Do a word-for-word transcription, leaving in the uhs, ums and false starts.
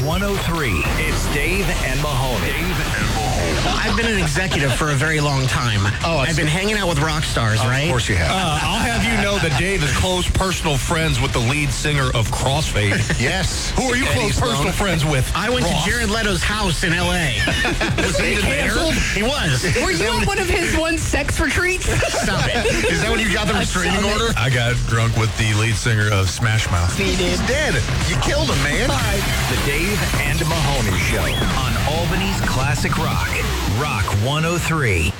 one oh three. It's Dave and Mahoney. Dave and Mahoney. I've been an executive for a very long time. Oh, I've been hanging out with rock stars, oh, right? Of course you have. Uh, I'll have you know that Dave is close personal friends with the lead singer of Crossfade. Yes. Who are you Eddie close personal Sloan. friends with? I went Ross. to Jared Leto's house in L A Was he canceled? He was. Were you on one of his one sex retreats? Stop it. Is that when you got the restraining saw order? I got drunk with the lead singer of Smash Mouth. He's dead. You killed him, man. The Dave and Mahoney Show on Albany's Classic Rock. Rock one oh three.